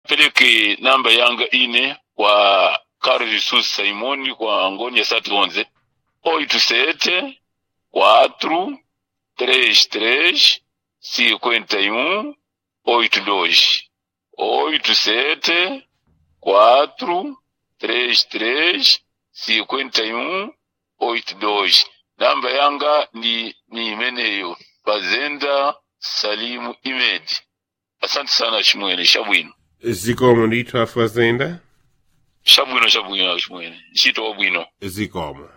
peleke namba yanga ine kwa Carlos Jesus Simoni kwa Ngonia Satonze 87 4 33 51 82 87 4 33 51 82. Namba yanga ni imeneyo Bazenda Salimu Imedi. Asante sana Shimwene Shabwino. Zikomo ndithu Fazenda. Shabwino Shimwene. Nchito wabwino. Zikomo.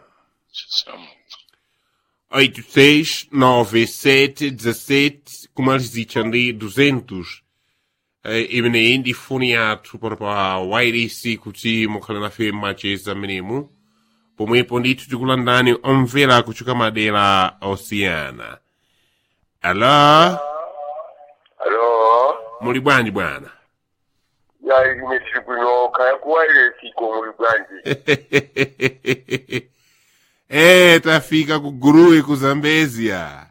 869717 kumalizichandri 200. Imene indi foni yathu pa wairisi kuti mukhala nafe macheza menemu. Pomwepo ndithu tikulandani omvera kuchoka madera osiyana. Alo? Alo? Muli bwanji bwana? Ya ine sikuno kaya kuwaile siko muli bwanji. Tafika kuguruwe ku Zambezia.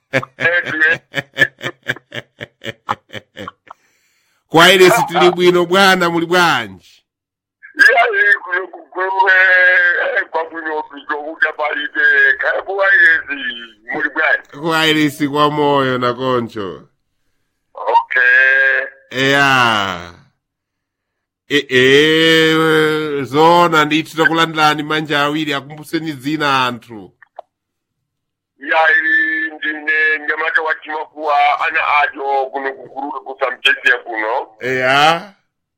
Kwaile sitili bwino bwana muli bwanji? Ya kuno kuguruwe kwa bwino kuja palite kaya kuwaile si muli bwanji. Kwaile si kwa moyo na koncho. Okay. Eya. Zona ndithu takulandani manja awiri akumbuseni dzina anthu. Ya ndine nyamata wachima kuwa ana ajo kuno kuguruwe kusamchesia kuno. Eya.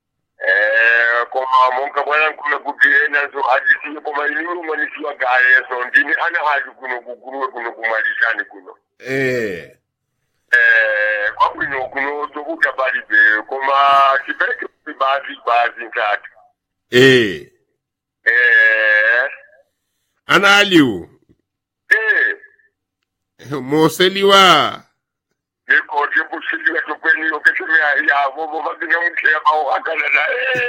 Koma monka bwana nkuna kudiena so ajisiye koma ilimu manisiwa gaya so ndine ana ajo kuno kuguruwe kuno kumalishani kuno. Kwa kuno kuno tokuja balibe koma kibeke bazi nkati. Analiu. Moseliwa. Niko jibu siliwa tukweni okeshemi ya vovo vazina mkea mao wakalala.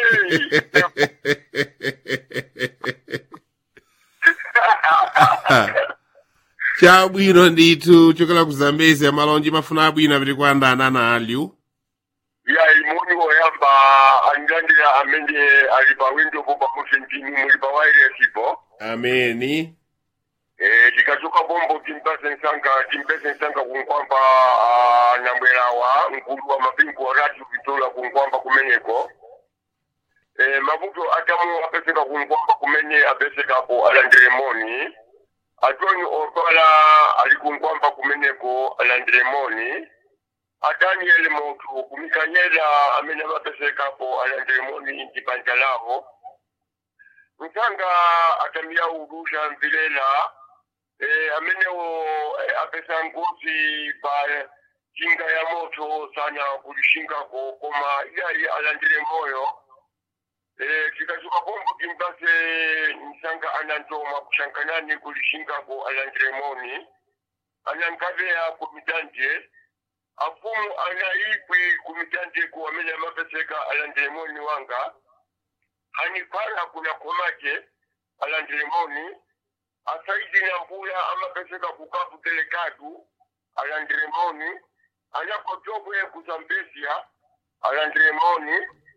Chabwino ndithu chokela ku Zambezia malonji mafuna abwino apiti kuandana na aliu. Ya imoni woyamba anjandira amende alipa windo boba mutintini mulipa waile sipo. Ameni. Tikachoka bombo timpese nsanga kunkwamba nambwelawa nkulu wa mapingu wa radio vitola kunkwamba kumenyeko. Mabuto atamu apeseka kunkwamba kumenye apeseka po alandiremoni. Atoni Opala alikunkwamba kumenyeko alandiremoni. Atani ele motu kumikanyela amenya mapeseka po alandiremoni ntipanjalao. Nsanga atamia urusha mvilela. Ameneo apesa ngozi pa jinga ya moto sana kulishinga koma yai alandire moyo. Kikazuka bombo kimbase nsanga anantoma kushankanani kulishinga ko alandire moni. Anankave ya kumitanje. Afumu anaipwi kumitanje kuwamenya mapeseka alandire moni wanga. Hanipana kuna komaje alandire moni. Asaidi na mbula ama peseka kukafu telekadu alandiremoni anakotobo ya Kuzambesia alandiremoni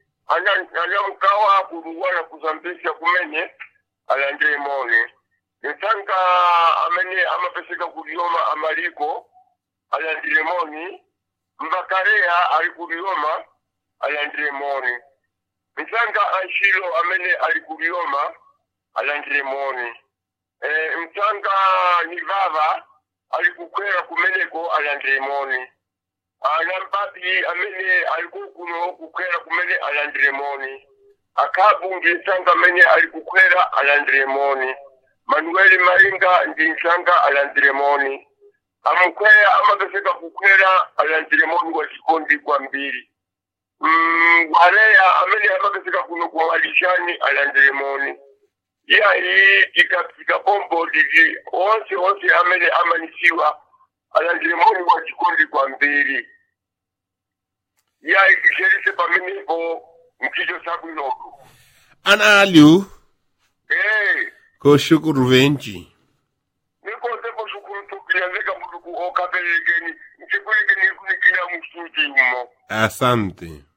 anamkawa kuruwana Kuzambesia kumenye alandiremoni nsanga amene ama peseka kulioma amaliko alandiremoni mbakarea alikulioma alandiremoni nsanga anshilo amene alikulioma alandiremoni mtanga nivava alikukwera kumeneko alandiremoni. Anampapi amene alikukuno kukwera kumene alandiremoni. Akabungi nsanga amene alikukwera alandiremoni. Manueli Maringa ndi nsanga alandiremoni. Amukwera amapeseka kukwera alandiremoni wa chikondi kwa mbili. Wareya amene amapeseka kuno kwa walishani alandiremoni. Ya hii ikapika bombo digi onse amene amanisiwa alandiremoni wa chikondi kwa mbili. Ya ikisherise pamenipo mkijo sabu inoku. Ana aliu. Ko shukuru venji. Niko sepo shukuru tukilanzeka mtuku okapelekeni. Mchikulikeni kunikina msuti umo. Asante.